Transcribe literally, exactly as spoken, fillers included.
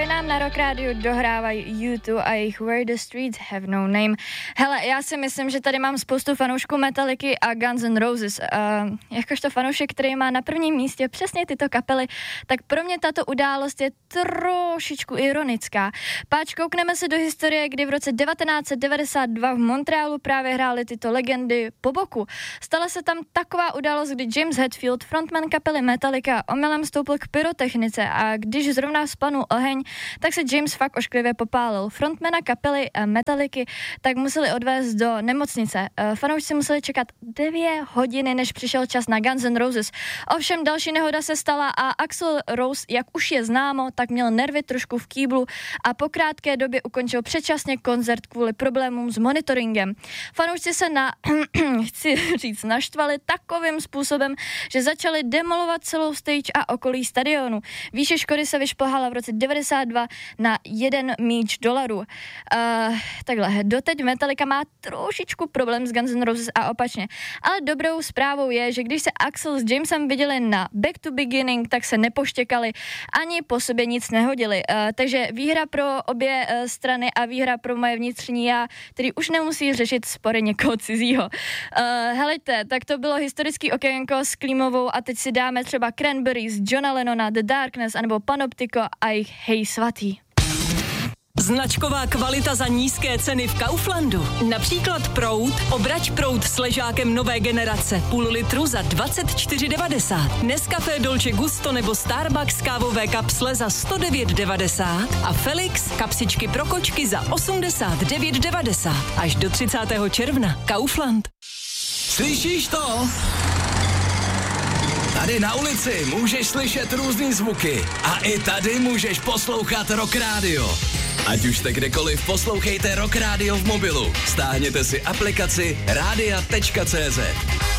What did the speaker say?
Nám na Rock Radio dohrávají U dva a jejich Where the Streets Have No Name. Hele, já si myslím, že tady mám spoustu fanoušků Metallicy a Guns N' Roses. Uh, jakožto fanoušek, který má na prvním místě přesně tyto kapely, tak pro mě tato událost je trošičku ironická. Páč, koukneme se do historie, kdy v roce devatenáct set devadesát dva v Montrealu právě hrály tyto legendy po boku. Stala se tam taková událost, kdy James Hetfield, frontman kapely Metallica, omylem stoupil k pyrotechnice a když zrovna vzplanul oheň, tak se James fakt ošklivě popálil. Frontmana kapely Metallicy tak museli odvést do nemocnice. Fanoušci museli čekat dvě hodiny, než přišel čas na Guns N' Roses. Ovšem další nehoda se stala a Axl Rose, jak už je známo, tak měl nervy trošku v kýblu a po krátké době ukončil předčasně koncert kvůli problémům s monitoringem. Fanoušci se na, chci říct, naštvali takovým způsobem, že začali demolovat celou stage a okolí stadionu. Výše škody se vyšplhala v roce devadesát dva na jeden míč dolarů. Uh, takhle, doteď Metallica má trošičku problém s Guns N' Roses a opačně. Ale dobrou zprávou je, že když se Axl s Jamesem viděli na Back to Beginning, tak se nepoštěkali, ani po sobě nic nehodili. Uh, takže výhra pro obě uh, strany a výhra pro moje vnitřní já, který už nemusí řešit spory někoho cizího. Uh, helejte, tak to bylo historický okénko s Klímovou a teď si dáme třeba Cranberries, Johna Lennona, The Darkness anebo Panoptico a jejich Hej svatý. Značková kvalita za nízké ceny v Kauflandu. Například proud, obrač proud s ležákem nové generace, půl litru za dvacet čtyři devadesát. Nescafé Dolce Gusto nebo Starbucks kávové kapsle za sto devět devadesát a Felix kapsičky pro kočky za osmdesát devět devadesát. Až do třicátého června. Kaufland. Slyšíš to? Tady na ulici můžeš slyšet různý zvuky a i tady můžeš poslouchat Rock Radio. Ať už jste kdekoliv, poslouchejte Rock Radio v mobilu. Stáhněte si aplikaci rádia tečka cé zet.